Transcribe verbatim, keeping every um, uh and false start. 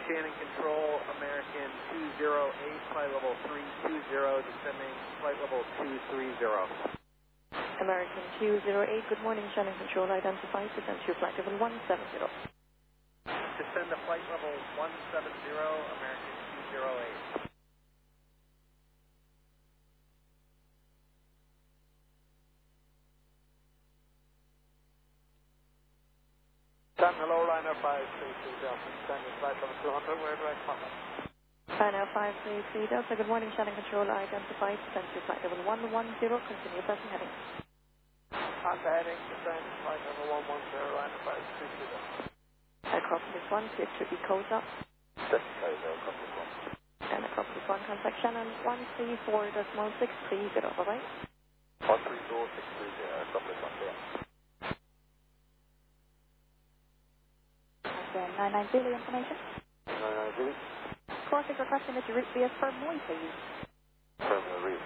Shannon Control, American two zero eight, flight level three two zero, descending flight level two three zero. American two zero eight, good morning, Shannon Control, identified, descend to flight level one seven zero. Descend to flight level one seven zero, American two zero eight. Sun, hello, Liner five three three Delta, descending flight level two hundred, where do I contact? Liner five three three Delta, good morning, Shannon Control, identified, descend to flight level one one zero, continue present heading. On the heading, descend flight level one one zero, Liner five three three Delta. Aircraft is one, clear to be code up. That's code, aircraft is one. And aircraft is one, contact Shannon one three four decimal six three zero, bye-bye. one three four six three zero, aircraft is one, yeah. nine nine zero information. nine nine zero. Corsic requesting that you reach the as per Moy, please. Terminal